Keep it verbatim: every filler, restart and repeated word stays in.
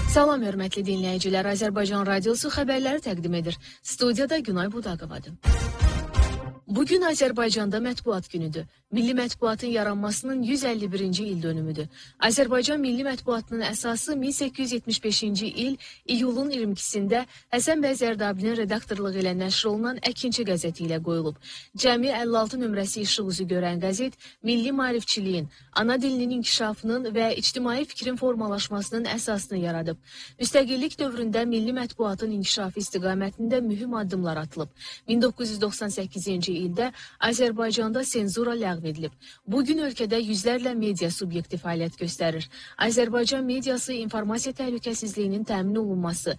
Salam, hörmətli dinləyicilər. Azərbaycan Radiosu xəbərləri təqdim edir. Studiyada Günay Budaqovadır. Bugün Azərbaycanda mətbuat günüdür. Milli mətbuatın yaranmasının yüz əlli birinci il dönümüdür. Azərbaycan milli mətbuatının əsası min səkkiz yüz yetmiş beşinci il iyulun iyirmi ikisində Həsən bəy Zərdabinin redaktorluğu ilə nəşr olunan Əkinçi qəzeti ilə qoyulub. Cəmi əlli altı nömrəsi işıq üzü görən qəzet milli maarifçiliyin, ana dilinin inkişafının və ictimai fikrin formalaşmasının əsasını yaradıb. Müstəqillik dövründə milli mətbuatın inkişafı istiqamətində mühüm addımlar atılıb. min doqquz yüz doxsan səkkizinci ildə Azərbaycanda senzura ləğv edilib. Bugün ölkədə yüzlərlə media subyekti fəaliyyət göstərir. Azərbaycan mediası informasiya təhlükəsizliyinin təmin olunması,